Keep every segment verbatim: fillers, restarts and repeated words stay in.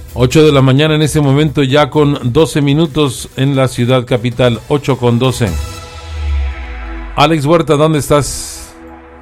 ocho de la mañana en ese momento, ya con doce minutos en la ciudad capital, ocho con doce. Alex Huerta, ¿dónde estás?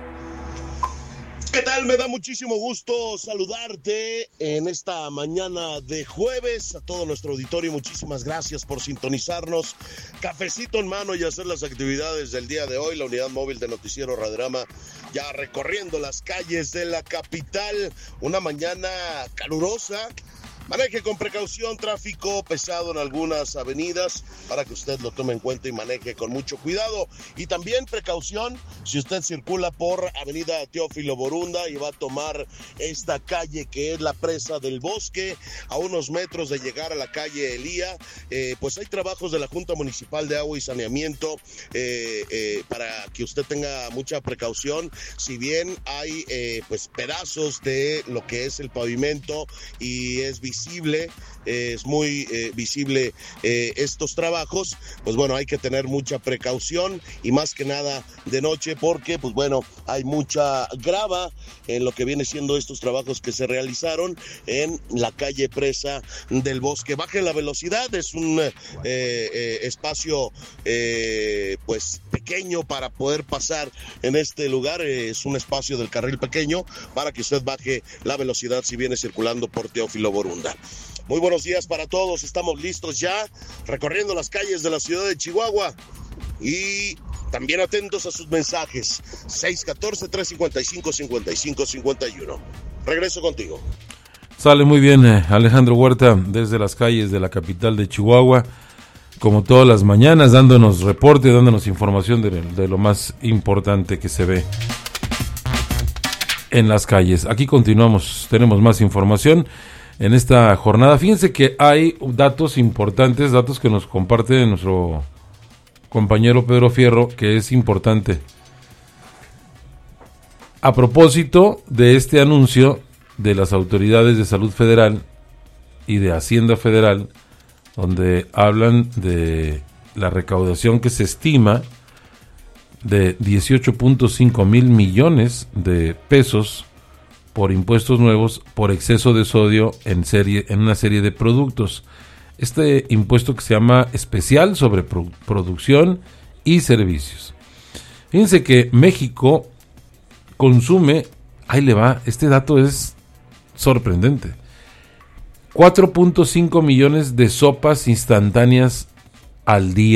¿Qué tal? Me da muchísimo gusto saludarte en esta mañana de jueves. A todo nuestro auditorio, muchísimas gracias por sintonizarnos. Cafecito en mano y hacer las actividades del día de hoy. La unidad móvil de Noticiero Radiorama ya recorriendo las calles de la capital. Una mañana calurosa. Maneje con precaución, tráfico pesado en algunas avenidas para que usted lo tome en cuenta y maneje con mucho cuidado. Y también precaución si usted circula por avenida Teófilo Borunda y va a tomar esta calle que es la Presa del Bosque, a unos metros de llegar a la calle Elía. Eh, pues hay trabajos de la Junta Municipal de Agua y Saneamiento eh, eh, para que usted tenga mucha precaución. Si bien hay eh, pues pedazos de lo que es el pavimento y es visible, visible, eh, es muy eh, visible eh, estos trabajos, pues bueno, hay que tener mucha precaución y más que nada de noche porque pues bueno, hay mucha grava en lo que viene siendo estos trabajos que se realizaron en la calle Presa del Bosque. Baje la velocidad, es un eh, eh, espacio eh, pues pequeño para poder pasar en este lugar, eh, es un espacio del carril pequeño para que usted baje la velocidad si viene circulando por Teófilo Borunda. Muy buenos días para todos, estamos listos ya recorriendo las calles de la ciudad de Chihuahua y también atentos a sus mensajes. seis uno cuatro, tres cinco cinco, cinco cinco cinco uno. Regreso contigo. Sale muy bien eh, Alejandro Huerta desde las calles de la capital de Chihuahua, como todas las mañanas, dándonos reporte, dándonos información de, de lo más importante que se ve en las calles. Aquí continuamos, tenemos más información en esta jornada. Fíjense que hay datos importantes, datos que nos comparte nuestro compañero Pedro Fierro, que es importante. A propósito de este anuncio de las autoridades de salud federal y de Hacienda Federal, donde hablan de la recaudación que se estima de dieciocho punto cinco mil millones de pesos por impuestos nuevos por exceso de sodio en serie en una serie de productos. Este impuesto que se llama especial sobre pro- producción y servicios. Fíjense que México consume, ahí le va, este dato es sorprendente, cuatro punto cinco millones de sopas instantáneas al día.